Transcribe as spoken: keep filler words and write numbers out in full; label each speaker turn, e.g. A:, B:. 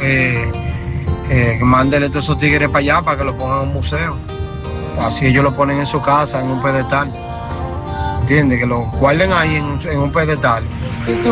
A: que, que, que mándele todos esos tigres para allá para que lo pongan en un museo. Así ellos lo ponen en su casa, en un pedestal. ¿Entiendes? Que lo guarden ahí en, en un pedestal.